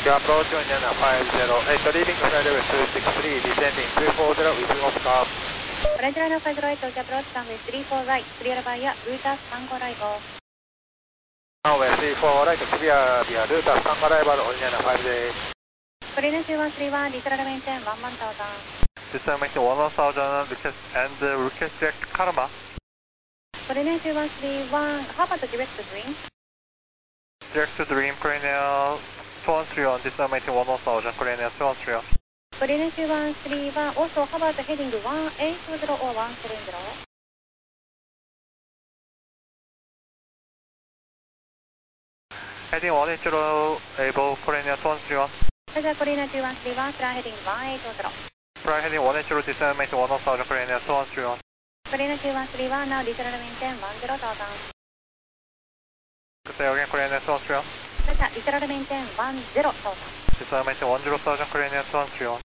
approach on Yana 508, leaving flight level 263, descending 340 with Oscar. Orange Line 508, OK approach, runway 34 right, clear via Rutas Tango arrival. Runway 34 right, clear via Rutas Tango arrival on Yana 508. Korean 2131, descend maintain 11,000. Descend maintain 11,000 and request direct Karma. Korean 2131, how about the direct to Dream? Direct to Dream, Korean 2131, descend maintain 11,000, Korean 2131. Korean 2131, also how about the heading 180 or 170? Heading 180, able, Korean 2131. Korean 2131, fly heading 180. Fly heading 180, descend maintain 11,000, Korean 2131. Korean 2131, now descend maintain 10,000. Good day again, Korean 2131. Descend maintain 10,000. Descend maintain 10,000, Korean 2131.